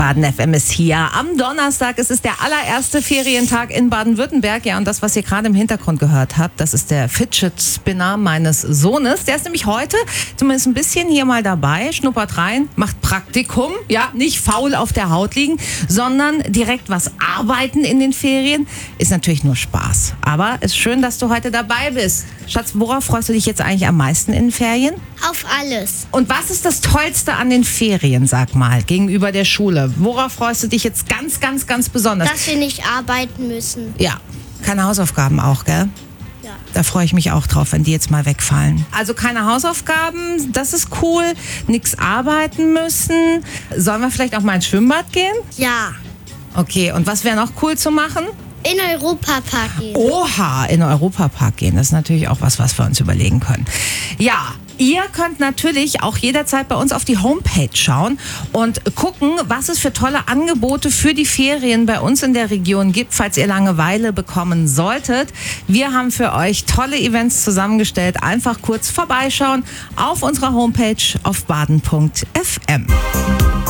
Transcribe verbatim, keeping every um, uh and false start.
Baden F M ist hier am Donnerstag. Es ist der allererste Ferientag in Baden-Württemberg. Ja, und das, was ihr gerade im Hintergrund gehört habt, das ist der Fidget Spinner meines Sohnes. Der ist nämlich heute zumindest ein bisschen hier mal dabei, schnuppert rein, macht Praktikum. Ja, nicht faul auf der Haut liegen, sondern direkt was arbeiten in den Ferien. Ist natürlich nur Spaß. Aber es ist schön, dass du heute dabei bist. Schatz, worauf freust du dich jetzt eigentlich am meisten in den Ferien? Auf alles. Und was ist das Tollste an den Ferien, sag mal, gegenüber der Schule? Worauf freust du dich jetzt ganz, ganz, ganz besonders? Dass wir nicht arbeiten müssen. Ja, keine Hausaufgaben auch, gell? Ja. Da freue ich mich auch drauf, wenn die jetzt mal wegfallen. Also keine Hausaufgaben, das ist cool. Nix arbeiten müssen. Sollen wir vielleicht auch mal ins Schwimmbad gehen? Ja. Okay, und was wäre noch cool zu machen? In den Europapark gehen. Oha, in den Europapark gehen. Das ist natürlich auch was, was wir uns überlegen können. Ja, ihr könnt natürlich auch jederzeit bei uns auf die Homepage schauen und gucken, was es für tolle Angebote für die Ferien bei uns in der Region gibt, falls ihr Langeweile bekommen solltet. Wir haben für euch tolle Events zusammengestellt. Einfach kurz vorbeischauen auf unserer Homepage auf baden punkt f m.